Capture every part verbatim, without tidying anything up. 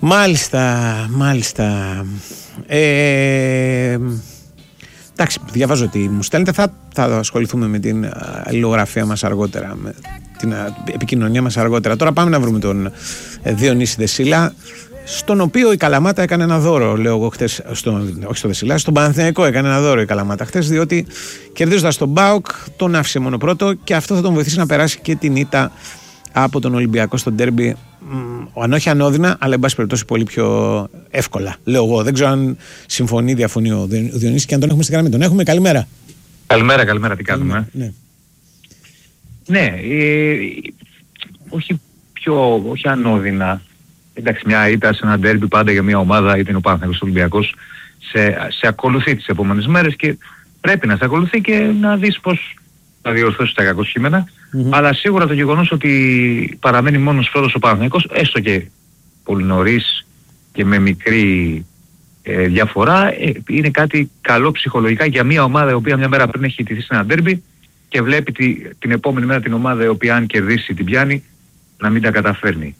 Μάλιστα, μάλιστα. Ε, εντάξει, διαβάζω ότι μου στέλνετε. Θα, θα ασχοληθούμε με την αλληλογραφία μας αργότερα, με την επικοινωνία μας αργότερα. Τώρα πάμε να βρούμε τον Διονύση Δεσίλα, στον οποίο η Καλαμάτα έκανε ένα δώρο, λέω εγώ χτες, στο, όχι στο Δεσίλα, στον Παναθηναϊκό έκανε ένα δώρο η Καλαμάτα χτες, διότι κερδίζοντας τον ΠΑΟΚ τον άφησε μόνο πρώτο και αυτό θα τον βοηθήσει να περάσει και την ήττα από τον Ολυμπιακό στο ντέρμπι, αν όχι ανώδυνα, αλλά εν πάση περιπτώσει πολύ πιο εύκολα. Λέω εγώ. Δεν ξέρω αν συμφωνεί, διαφωνεί ο Διονύσης και αν τον έχουμε στην γραμμή. Τον έχουμε. Καλημέρα. Καλημέρα, καλημέρα. Τι κάνουμε. Ναι, ναι ε, όχι πιο, όχι ανώδυνα. Εντάξει, μια ήττα σε ένα ντέρμπι πάντα για μια ομάδα, είτε είναι ο Παναθηναϊκός ο Ολυμπιακός, σε, σε ακολουθεί τις επόμενες μέρες και πρέπει να σε ακολουθεί και να δεις πώς θα διορθώσει τα κακό κείμενα. Mm-hmm. Αλλά σίγουρα το γεγονός ότι παραμένει μόνος πρώτος ο Παναθηναϊκός, έστω και πολύ νωρίς και με μικρή ε, διαφορά, ε, είναι κάτι καλό ψυχολογικά για μια ομάδα η οποία μια μέρα πριν έχει ιτηθεί σε ένα ντέρμπι και βλέπει τη, την επόμενη μέρα την ομάδα η οποία αν κερδίσει την πιάνει να μην τα καταφέρνει.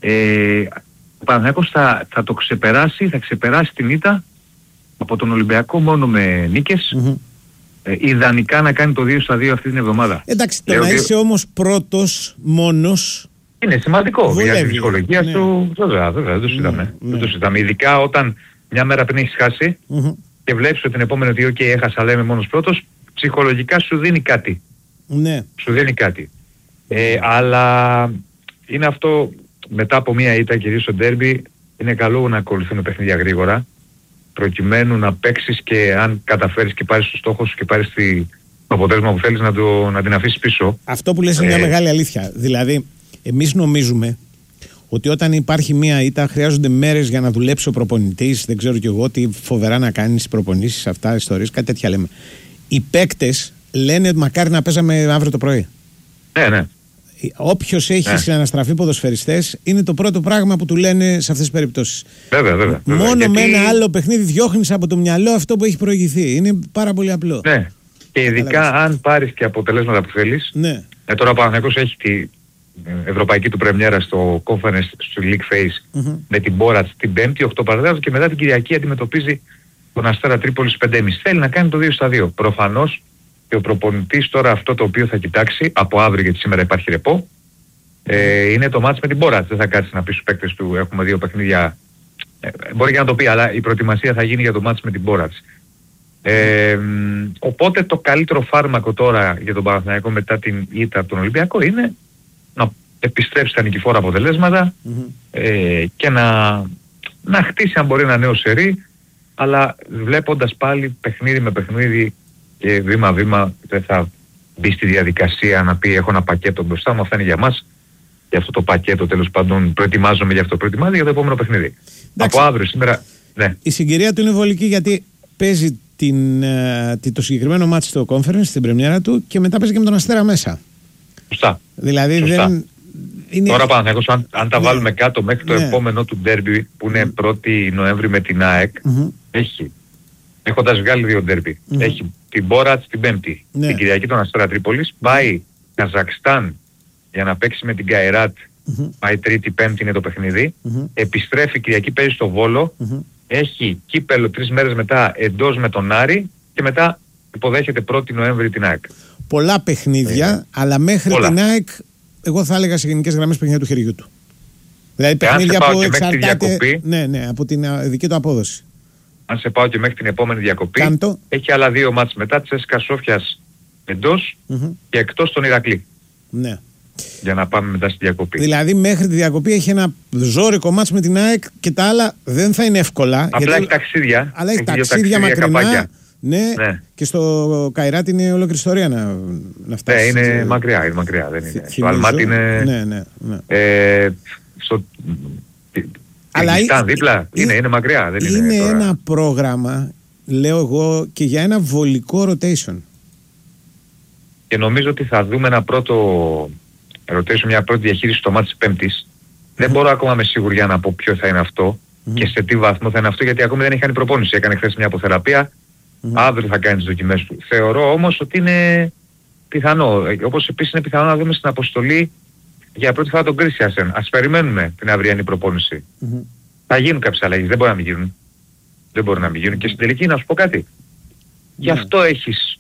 Ε, ο Παναθηναϊκός θα, θα το ξεπεράσει, θα ξεπεράσει την ήττα από τον Ολυμπιακό μόνο με νίκες. Mm-hmm. Ε, ιδανικά να κάνει το δύο στα δύο αυτή την εβδομάδα. Εντάξει, το να ότι... είσαι όμως πρώτος μόνος είναι σημαντικό. Βολεύει. Για την ψυχολογία ναι. σου, βέβαια, βέβαια, δεν το συζητάμε. Ναι, ναι. Δεν το συζητάμε. Ειδικά όταν μια μέρα πριν έχεις χάσει mm-hmm. και βλέπεις ότι την επόμενη ότι okay, έχασα, αλλά είμαι μόνος πρώτος, ψυχολογικά σου δίνει κάτι. Ναι. Σου δίνει κάτι. Ε, αλλά είναι αυτό, μετά από μια ήττα κυρίως στο ντέρμπι, είναι καλό να ακολουθούν παιχνίδια γρήγορα, προκειμένου να παίξεις και αν καταφέρεις και πάρεις το στόχο σου και πάρεις τη, το αποτέλεσμα που θέλεις να, το, να την αφήσεις πίσω. Αυτό που λες είναι ε... μια μεγάλη αλήθεια. Δηλαδή, εμείς νομίζουμε ότι όταν υπάρχει μια ήττα χρειάζονται μέρες για να δουλέψει ο προπονητής, δεν ξέρω κι εγώ τι φοβερά να κάνεις προπονήσεις, αυτά, ιστορίες, κάτι τέτοια λέμε. Οι παίκτες λένε μακάρι να παίζαμε αύριο το πρωί. Ναι, ναι. Όποιος έχει ναι. συναναστραφεί ποδοσφαιριστές είναι το πρώτο πράγμα που του λένε σε αυτές τις περιπτώσεις. Βέβαια, βέβαια. βέβαια. Μόνο Γιατί... με ένα άλλο παιχνίδι διώχνεις από το μυαλό αυτό που έχει προηγηθεί. Είναι πάρα πολύ απλό. Ναι. Και ειδικά αν πάρεις και αποτελέσματα που θέλεις. Ναι. Ε, τώρα ο Παναθηναϊκός έχει τη ευρωπαϊκή του πρεμιέρα στο conference, στο League Phase mm-hmm. με την Μπόρατς την Πέμπτη, οκτώ παραδείγματος και μετά την Κυριακή αντιμετωπίζει τον Αστέρα Τρίπολης πέντε και μισή. Θέλει να κάνει το δύο στα δύο. Προφανώς και ο προπονητής τώρα αυτό το οποίο θα κοιτάξει από αύριο, γιατί σήμερα υπάρχει ρεπό, ε, είναι το μάτς με την Μπόρατς. Δεν θα κάτσει να πει στους παίκτες του έχουμε δύο παιχνίδια. Ε, μπορεί και να το πει, αλλά η προετοιμασία θα γίνει για το μάτς με την Μπόρατς. Ε, οπότε το καλύτερο φάρμακο τώρα για τον Παναθηναϊκό μετά την ήττα από τον Ολυμπιακό είναι να επιστρέψει τα νικηφόρα αποτελέσματα mm-hmm. ε, και να, να χτίσει αν μπορεί ένα νέο σερί, αλλά βλέποντας πάλι παιχνίδι με παιχνίδι και βήμα-βήμα δεν θα μπει στη διαδικασία να πει έχω ένα πακέτο μπροστά μου, αυτά είναι για μας. Για αυτό το πακέτο τέλος πάντων προετοιμάζομαι για αυτό, προετοιμάζομαι για το επόμενο παιχνίδι. Εντάξει. Από αύριο σήμερα, ναι. Η συγκυρία του είναι βολική γιατί παίζει την, το συγκεκριμένο μάτι στο conference, στην πρεμιέρα του και μετά παίζει και με τον Αστέρα μέσα. Σωστά. Δηλαδή Σωστά. δεν... Είναι... Τώρα Παναθηναϊκός, αν, αν τα ναι. βάλουμε κάτω μέχρι το ναι. επόμενο του ντέρμπι που είναι mm. πρώτη Νοέμβρη με την ΑΕΚ, mm-hmm. έχει, έχοντας βγάλει δύο ντέρμπι, mm-hmm. έχει την Μπόρατς την Πέμπτη, ναι. την Κυριακή τον Αστέρα Τρίπολης, πάει Καζακστάν για να παίξει με την Καϊράτ, mm-hmm. πάει Τρίτη Πέμπτη είναι το παιχνίδι, mm-hmm. επιστρέφει Κυριακή παίζει στο Βόλο, mm-hmm. έχει κύπελο τρεις μέρες μετά εντός με τον Άρη και μετά υποδέχεται πρώτη Νοέμβρη την ΑΕΚ. Πολλά παιχνίδια, ε, αλλά μέχρι πολλά. Την ΑΕΚ εγώ θα έλεγα σε γενικές γραμμές παιχνίδια του χεριού του. Δηλαδή παιχνίδια που εξαρτάται ναι, ναι, από την δική του απόδοση. Αν σε πάω και μέχρι την επόμενη διακοπή, Κάντο. Έχει άλλα δύο μάτς μετά, Τσέσκα Σόφιας εντός mm-hmm. και εκτός τον Ηρακλή. Ναι. Για να πάμε μετά στη διακοπή. Δηλαδή μέχρι τη διακοπή έχει ένα ζώρικο μάτς με την ΑΕΚ και τα άλλα δεν θα είναι εύκολα. Απλά γιατί... έχει ταξίδια. Αλλά έχει ταξίδια, ταξίδια μακρινά. Ναι, ναι, και στο Καϊράτη είναι ολόκληρη ιστορία να, να φτάσει. Ναι, είναι σε... μακριά, είναι μακριά. Δεν είναι. Το Αλμάτι είναι... Ναι, ναι, ναι. Ε, στο... Αλλά Κυριγιστάν δίπλα, είναι, είναι, είναι μακριά. Δεν είναι είναι τώρα. Ένα πρόγραμμα, λέω εγώ, και για ένα βολικό rotation. Και νομίζω ότι θα δούμε ένα πρώτο rotation, μια πρώτη διαχείριση στο μάτι της Πέμπτης. Mm-hmm. Δεν μπορώ ακόμα με σιγουριά να πω ποιο θα είναι αυτό mm-hmm. και σε τι βαθμό θα είναι αυτό, γιατί ακόμη δεν έχει κάνει προπόνηση. Έκανε χθες μια αποθεραπεία. Mm-hmm. Αύριο θα κάνει τις δοκιμές του. Θεωρώ όμως ότι είναι πιθανό. Όπως επίσης είναι πιθανό να δούμε στην αποστολή για πρώτη φορά τον Κρίστιανσεν. Ας περιμένουμε την αυριανή προπόνηση. Mm-hmm. Θα γίνουν κάποιες αλλαγές, δεν μπορεί να μην γίνουν. Δεν μπορεί να μην γίνουν. Και στην τελική να σου πω κάτι. Yeah. Γι' αυτό έχεις,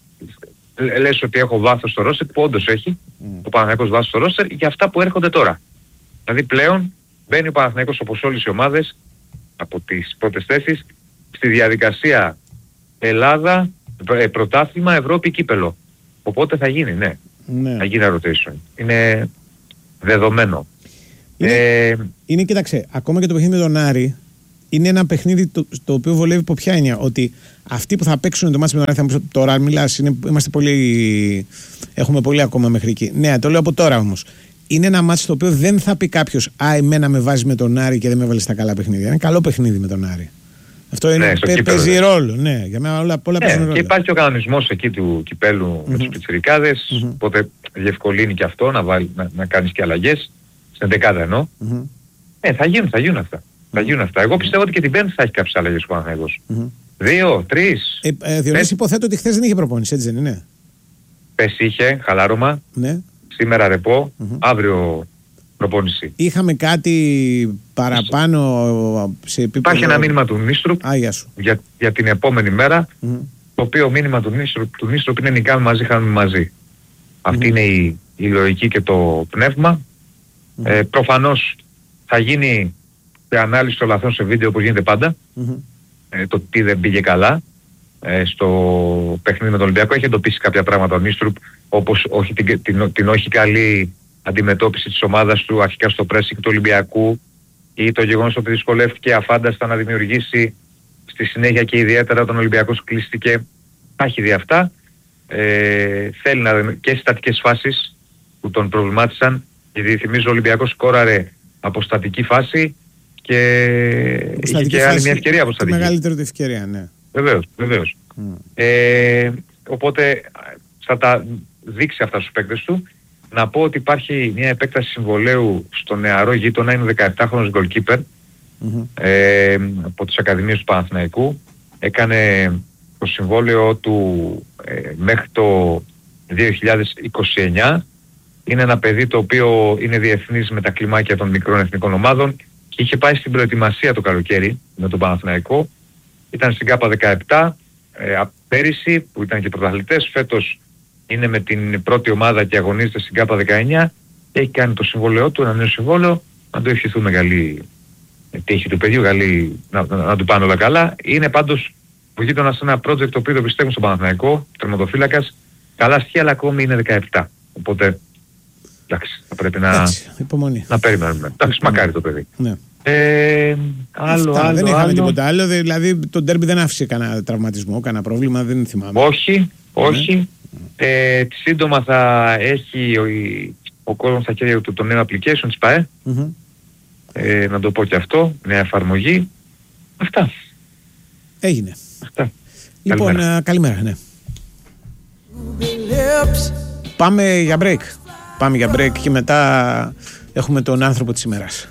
λες ότι έχω βάθος στο ρόστερ, που όντως έχει, mm. ο Παναθηναϊκός βάθος στο ρόστερ, για αυτά που έρχονται τώρα. Δηλαδή πλέον μπαίνει ο Παναθηναϊκός όπως όλες οι ομάδες, από τις πρώτες θέσεις, στη διαδικασία Ελλάδα, πρωτάθλημα, Ευρώπη, κύπελο. Οπότε θα γίνει, ναι. Ναι. Θα γίνει rotation. Είναι δεδομένο. Είναι, ε, είναι, κοίταξε, ακόμα και το παιχνίδι με τον Άρη είναι ένα παιχνίδι το, το οποίο βολεύει από ποια έννοια. Ότι αυτοί που θα παίξουν το μάτι με τον Άρη, θα μου τώρα μιλάς, είναι, είμαστε πολύ, έχουμε πολύ ακόμα μέχρι εκεί. Ναι, το λέω από τώρα όμως. Είναι ένα μάτι το οποίο δεν θα πει κάποιος, α, εμένα με βάζει με τον Άρη και δεν με έβαλε στα καλά παιχνίδια. Είναι καλό παιχνίδι με τον Άρη. Αυτό είναι, ναι, παίζει ρόλο, ναι, για μένα όλα, όλα ναι, παίζουν ρόλο. Και υπάρχει ο κανονισμός εκεί του κυπέλου mm-hmm. με τους πιτσιρικάδες, mm-hmm. οπότε διευκολύνει και αυτό να, βάλει, να, να κάνεις και αλλαγές, στην δεκάδα εννοώ. Mm-hmm. Ε, θα γίνουν, θα γίνουν αυτά. Mm-hmm. Θα γίνουν αυτά. Εγώ πιστεύω ότι και την Πέμπτη θα έχει κάποιες αλλαγές ο Παναθηναϊκός. Mm-hmm. Δύο, τρεις. Ε, ε, Διονύση, υποθέτω ότι χθες δεν είχε προπόνηση, έτσι δεν είναι? Πες είχε, χαλάρωμα, ναι. Σήμερα ρεπό, mm-hmm. αύριο προπόνηση. Είχαμε κάτι παραπάνω σε επίπεδο... Υπάρχει ένα μήνυμα του Νίστρουπ για, για την επόμενη μέρα, mm-hmm. το οποίο μήνυμα του Νίστρουπ, του Νίστρουπ είναι νικάμε μαζί, χάνουμε μαζί. Mm-hmm. Αυτή είναι η, η λογική και το πνεύμα. Mm-hmm. Ε, προφανώς θα γίνει η ανάλυση των λαθών σε βίντεο όπως γίνεται πάντα. Mm-hmm. Ε, το τι δεν πήγε καλά ε, στο παιχνίδι με τον Ολυμπιακό. Έχει εντοπίσει κάποια πράγματα ο Νίστρουπ, όπως όχι, την, την, την όχι καλή αντιμετώπιση της ομάδας του αρχικά στο pressing του Ολυμπιακού ή το γεγονός ότι δυσκολεύτηκε αφάνταστα να δημιουργήσει στη συνέχεια και ιδιαίτερα τον Ολυμπιακό κλείστηκε. Τα έχει δει αυτά. Ε, θέλει να δει και στατικές φάσεις που τον προβλημάτισαν, γιατί θυμίζω ο Ολυμπιακός σκόραρε από στατική φάση και είχε και άλλη μια ευκαιρία από στατική. Μεγαλύτερη του ευκαιρία, ναι. Βεβαίως, βεβαίως. Mm. Ε, οπότε θα τα δείξει αυτά στους παίκτες του. Να πω ότι υπάρχει μια επέκταση συμβολαίου στο νεαρό γείτονα, είναι ο δεκαεπτάχρονος goalkeeper mm-hmm. ε, από τις Ακαδημίες του Παναθηναϊκού. Έκανε το συμβόλαιο του ε, μέχρι το δύο χιλιάδες είκοσι εννιά. Είναι ένα παιδί το οποίο είναι διεθνής με τα κλιμάκια των μικρών εθνικών ομάδων και είχε πάει στην προετοιμασία το καλοκαίρι με τον Παναθηναϊκό. Ήταν στην ΚΑΠΑ δεκαεπτά ε, πέρυσι που ήταν και πρωταθλητές. Φέτος είναι με την πρώτη ομάδα και αγωνίζεται στην ΚΑΠΑ δεκαεννιά και έχει κάνει το συμβόλαιό του, ένα νέο συμβόλαιο, να το ευχηθούμε καλή τύχη του παιδιού, καλή, να, να, να του πάνε όλα καλά. Είναι πάντως ο γείτονας σε ένα project το οποίο το πιστεύουν στον Παναθηναϊκό, τερματοφύλακας, καλά στοιχεία, αλλά ακόμη είναι δεκαεπτά. Οπότε, εντάξει, θα πρέπει να, να περιμένουμε. Εντάξει, μακάρι το παιδί. Ναι. Ε, άλλο, Αυτά, άλλο, δεν είχαμε άλλο. τίποτα άλλο, δηλαδή το ντέρμπι δεν άφησε κανένα τραυματισμό, κανένα πρόβλημα, δεν θυμάμαι. Όχι, όχι. Ναι. Ε, σύντομα θα έχει ο, ο κόσμος στα χέρια του το νέο application της ΠΑΕ. Mm-hmm. Ε, να το πω και αυτό, νέα εφαρμογή. Αυτά. Έγινε. Αυτά. Λοιπόν, καλημέρα, α, καλημέρα ναι. Πάμε για break. Πάμε για break και μετά έχουμε τον άνθρωπο της ημέρας.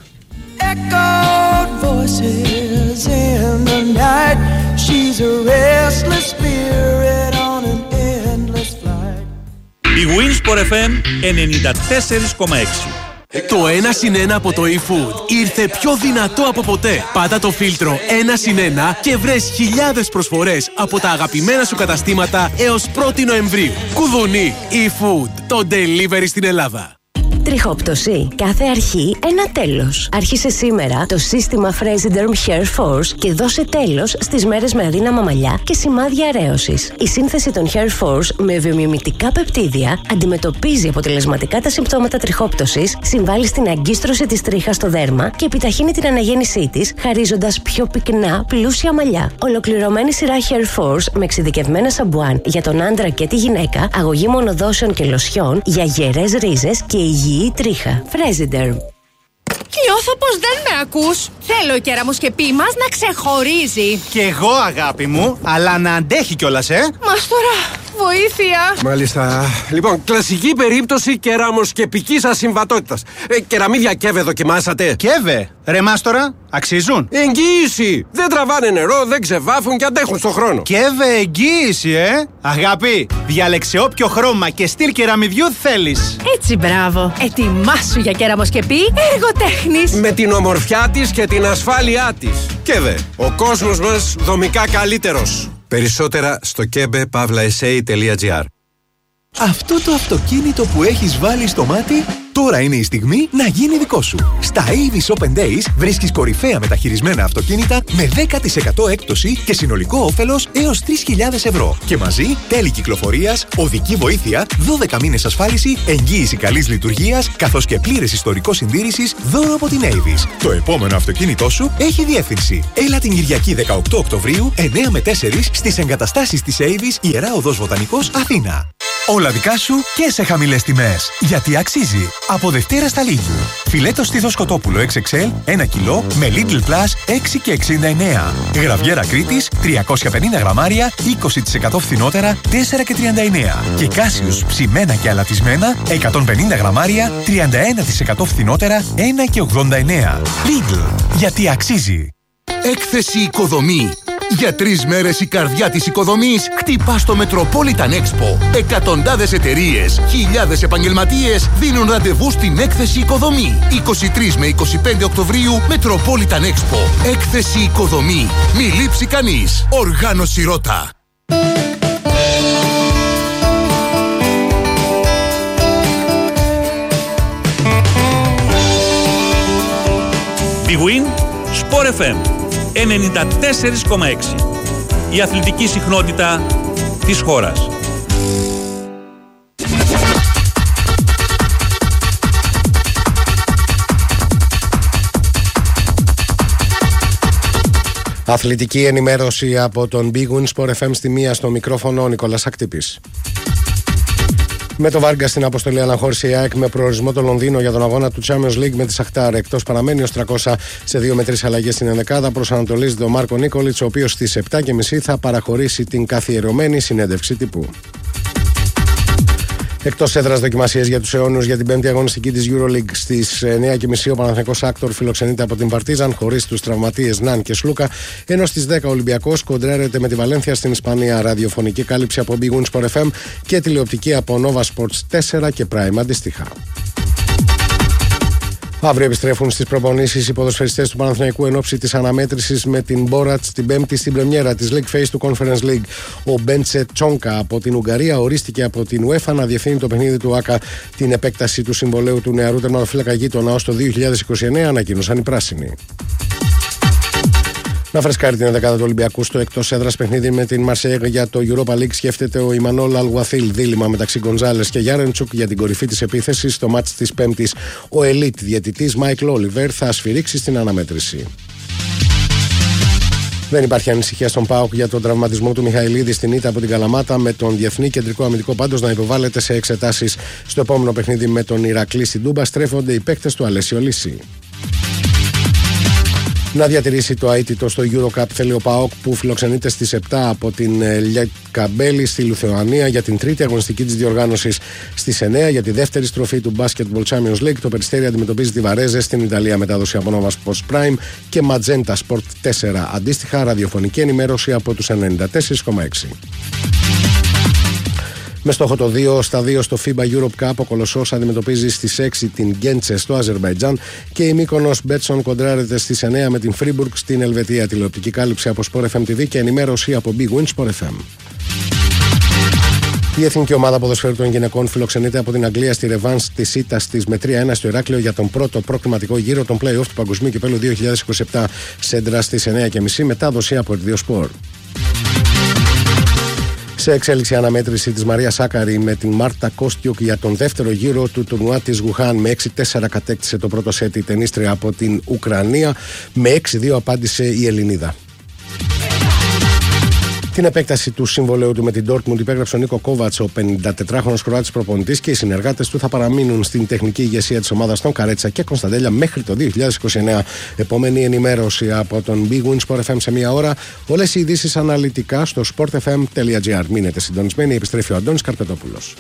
Η Winsport εφ εμ ενενήντα τέσσερα κόμμα έξι. Το ένα συν ένα από το eFood ήρθε πιο δυνατό από ποτέ. Πάτα το φίλτρο ένα συν ένα και βρες χιλιάδες προσφορές από τα αγαπημένα σου καταστήματα έως πρώτη Νοεμβρίου. Κουδουνί, eFood, το delivery στην Ελλάδα. Τριχόπτωση. Κάθε αρχή ένα τέλος. Άρχισε σήμερα το σύστημα Fresiderm Hair Force και δώσε τέλος στις μέρες με αδύναμα μαλλιά και σημάδια αρέωσης. Η σύνθεση των Hair Force με βιομιμητικά πεπτίδια αντιμετωπίζει αποτελεσματικά τα συμπτώματα τριχόπτωσης, συμβάλλει στην αγκίστρωση της τρίχας στο δέρμα και επιταχύνει την αναγέννησή της, χαρίζοντας πιο πυκνά, πλούσια μαλλιά. Ολοκληρωμένη σειρά Hair Force με εξειδικευμένα σαμπουάν για τον άντρα και τη γυναίκα, αγωγή μονοδόσεων και λοσιών για γερές ρίζες και υγιή η τρίχα. Fresiderm. Νιώθω πως δεν με ακούς. Θέλω η κεραμοσκεπή μας να ξεχωρίζει. Κι εγώ αγάπη μου, αλλά να αντέχει κιόλας, ε. Μας τώρα βοήθεια. Μάλιστα. Λοιπόν, κλασική περίπτωση κεραμοσκεπικής ασυμβατότητας. Ε, κεραμίδια Κέβε δοκιμάσατε? Κέβε, ρεμάστορα, αξίζουν. Εγγύηση! Δεν τραβάνε νερό, δεν ξεβάφουν και αντέχουν στον χρόνο. Κέβε, εγγύηση, ε! Αγάπη, διάλεξε όποιο χρώμα και στυλ κεραμιδιού θέλεις. Έτσι, μπράβο. Ετοιμάσου για κεραμοσκεπή εργοτέχνης. Με την ομορφιά της και την ασφάλειά της. Κέβε, ο κόσμος μας δομικά καλύτερος. Περισσότερα στο κέμπε παύλα ες έι τελεία τζι άρ. Αυτό το αυτοκίνητο που έχεις βάλει στο μάτι, τώρα είναι η στιγμή να γίνει δικό σου. Στα Avis Open Days βρίσκεις κορυφαία μεταχειρισμένα αυτοκίνητα με δέκα τοις εκατό έκπτωση και συνολικό όφελος έως τρεις χιλιάδες ευρώ. Και μαζί τέλη κυκλοφορίας, οδική βοήθεια, δώδεκα μήνες ασφάλιση, εγγύηση καλής λειτουργίας, καθώς και πλήρες ιστορικό συντήρησης δώρο από την Avis. Το επόμενο αυτοκίνητό σου έχει διεύθυνση. Έλα την Κυριακή δεκαοκτώ Οκτωβρίου, εννιά με τέσσερα στις εγκαταστάσεις της Avis, Ιερά Οδός Βοτανικός, Αθήνα. Όλα δικά σου και σε χαμηλές τιμές. Γιατί αξίζει. Από Δευτέρα στα Λίγου. Φιλέτο στήθος κοτόπουλο εξ εξ ελ ένα κιλό με Lidl Plus έξι και εξήντα εννέα. Γραβιέρα Κρήτης τριακόσια πενήντα γραμμάρια είκοσι τοις εκατό φθηνότερα τέσσερα και τριάντα εννέα. Και Κάσιους ψημένα και αλατισμένα εκατόν πενήντα γραμμάρια τριάντα ένα τοις εκατό φθηνότερα ένα και ογδόντα εννέα. Lidl. Γιατί αξίζει. Έκθεση Οικοδομή. Για τρεις μέρες η καρδιά της οικοδομής χτυπά στο Metropolitan Expo. Εκατοντάδες εταιρείες, χιλιάδες επαγγελματίες δίνουν ραντεβού στην Έκθεση Οικοδομή. είκοσι τρεις με είκοσι πέντε Οκτωβρίου Metropolitan Expo. Έκθεση Οικοδομή. Μη λείψει κανείς. Οργάνωση Ρώτα. Big Win Sport εφ εμ ενενήντα τέσσερα κόμμα έξι. Η αθλητική συχνότητα της χώρας. Αθλητική ενημέρωση από τον Big Win Sport εφ εμ στη μία, στο μικρόφωνο ο Νικόλας Ακτύπης. Με το Βάργκα στην αποστολή αναχώρησε η ΑΕΚ με προορισμό το Λονδίνο για τον αγώνα του Champions League με τη Σαχτάρ. Εκτός παραμένει ως τριακόσια σε δύο με τρεις αλλαγές στην ενδεκάδα. Προσανατολίζεται ο Μάρκο Νίκολιτς, ο οποίος στις επτά και μισή θα παραχωρήσει την καθιερωμένη συνέντευξη τύπου. Εκτός έδρας δοκιμασίες για τους αιώνιους για την πέμπτη αγωνιστική της EuroLeague στις εννιά και μισή ο Παναθηναϊκός Άκτορ φιλοξενείται από την Παρτίζαν χωρίς τους τραυματίες Ναν και Σλούκα, ενώ στις δέκα ο Ολυμπιακός κοντράρεται με τη Βαλένθια στην Ισπανία. Ραδιοφωνική κάλυψη από Big Win Sport εφ εμ και τηλεοπτική από Nova Sports τέσσερα και Prime αντίστοιχα. Αύριο επιστρέφουν στις προπονήσεις οι ποδοσφαιριστές του Παναθηναϊκού εν ώψη της αναμέτρησης με την Μπόρατς την Πέμπτη στην πρεμιέρα της League Phase του Conference League. Ο Μπέντσε Τσόνκα από την Ουγγαρία ορίστηκε από την UEFA να διευθύνει το παιχνίδι του ΆΚΑ. Την επέκταση του συμβολαίου του νεαρού τερματοφύλακα γείτονα ως το δύο χιλιάδες είκοσι εννέα ανακοίνωσαν οι πράσινοι. Να φρεσκάρει την ενδεκάδα του Ολυμπιακού στο εκτός έδρας παιχνίδι με την Μαρσέιγ για το Europa League σκέφτεται ο Ιμανόλ Αλγουαθίλ. Δίλημμα μεταξύ Γκονζάλες και Γιάρεντσουκ για την κορυφή της επίθεσης. Στο μάτς της Πέμπτης ο ελίτ διαιτητής Μάικλ Όλιβερ θα σφυρίξει στην αναμέτρηση. Δεν υπάρχει ανησυχία στον ΠΑΟΚ για τον τραυματισμό του Μιχαηλίδη στην ήττα από την Καλαμάτα, με τον διεθνή κεντρικό αμυντικό πάντως να υποβάλλεται σε εξετάσεις. Στο επόμενο παιχνίδι με τον Ηρακλή στην Τούμπα στρέφονται οι παίκτες του Αλέσιο Λύση. Να διατηρήσει το αίτητο στο EuroCup θέλει ο ΠΑΟΚ, που φιλοξενείται στις επτά από την Λιακαμπέλη στη Λιθουανία για την τρίτη αγωνιστική της διοργάνωσης. Στις εννέα για τη δεύτερη στροφή του Basketball Champions League το Περιστέρι αντιμετωπίζει τη Βαρέζε στην Ιταλία. Μετάδοση από Nova Sports Prime και Magenta Sport τέσσερα. Αντίστοιχα ραδιοφωνική ενημέρωση από τους ενενήντα τέσσερα κόμμα έξι. Με στόχο το δύο στα δύο στο FIBA Europe Cup, ο Κολοσσός αντιμετωπίζει στις έξι την Γκέντσε στο Αζερμπαϊτζάν και η Μύκονος Μπέτσον κοντράρεται στις εννέα με την Φρίμπουργκ στην Ελβετία. Τηλεοπτική κάλυψη από Sport εφ εμ τι βι και ενημέρωση από Big Win Sport εφ εμ. Η εθνική ομάδα ποδοσφαίρου των γυναικών φιλοξενείται από την Αγγλία στη ρεβάνς της ήττας της με τρία ένα στο Ηράκλειο για τον πρώτο προκριματικό γύρο των play-off του Παγκοσμίου Κυπέλλου δύο χιλιάδες είκοσι επτά. Σέντρα στις εννέα και μισή, μετάδοση από Ερδίο Σπορ. Σε εξέλιξη αναμέτρηση της Μαρία Σάκαρη με την Μάρτα Κόστιουκ για τον δεύτερο γύρο του τουρνουά της Γουχάν. Με έξι τέσσερα κατέκτησε το πρώτο σετ η τενίστρια από την Ουκρανία. Με έξι δύο απάντησε η Ελληνίδα. Την επέκταση του συμβολέου του με την Dortmund υπέγραψε ο Νίκο Κόβατς, ο πενηντατετράχρονος Κροάτης προπονητής, και οι συνεργάτες του θα παραμείνουν στην τεχνική ηγεσία της ομάδας των Καρέτσα και Κωνσταντέλια μέχρι το δύο χιλιάδες είκοσι εννέα. Επόμενη ενημέρωση από τον Big Win Sport εφ εμ σε μία ώρα. Όλες οι ειδήσεις αναλυτικά στο sportfm.gr. Μείνετε συντονισμένοι, επιστρέφει ο Αντώνης Καρπετόπουλος.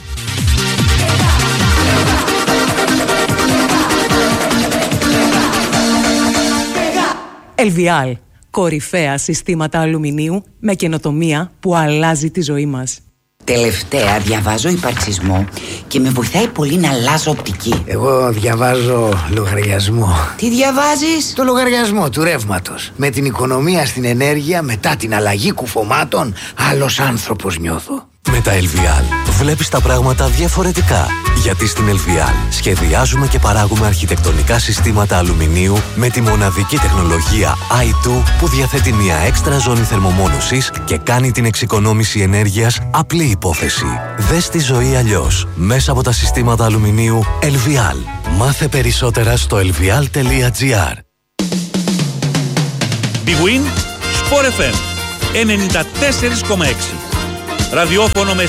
Ελβιάλ. Κορυφαία συστήματα αλουμινίου με καινοτομία που αλλάζει τη ζωή μας. Τελευταία διαβάζω υπαρξισμό και με βοηθάει πολύ να αλλάζω οπτική. Εγώ διαβάζω λογαριασμό. Τι διαβάζεις? Το λογαριασμό του ρεύματος. Με την οικονομία στην ενέργεια μετά την αλλαγή κουφωμάτων, άλλος άνθρωπος νιώθω. Με τα Ελβιάλ βλέπεις τα πράγματα διαφορετικά. Γιατί στην Ελβιάλ σχεδιάζουμε και παράγουμε αρχιτεκτονικά συστήματα αλουμινίου με τη μοναδική τεχνολογία άι τού που διαθέτει μια έξτρα ζώνη θερμομόνωσης και κάνει την εξοικονόμηση ενέργειας απλή υπόθεση. Δες τη ζωή αλλιώς μέσα από τα συστήματα αλουμινίου Ελβιάλ. Μάθε περισσότερα στο ελβιάλ τελεία τζι άρ. Big Win Sport εφ εμ ενενήντα τέσσερα κόμμα έξι. Ραδιόφωνο με